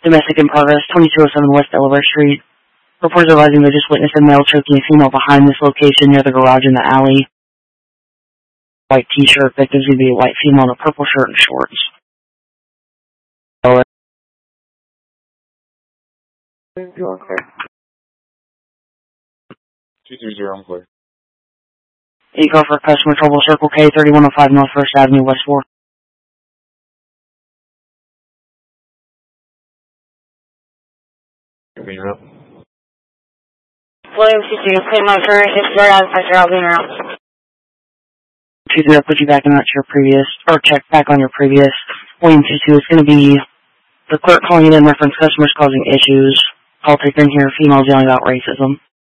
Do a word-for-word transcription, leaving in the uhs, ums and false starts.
Domestic in progress, twenty-two oh seven West Delaware Street. Reporters advising they just witnessed a male choking a female behind this location near the garage in the alley. White t-shirt, victims would be a white female in a purple shirt and shorts. two three zero, I'm clear. eight car for customer trouble, Circle K, thirty-one oh five North First Avenue, West four. You're up. William two two, claim my for his blood out of pressure, I'll be around. two zero, put you back in that to your previous, or check back on your previous. William two two, it's going to be the clerk calling it in reference customers causing issues. Call taker in here, females yelling about racism.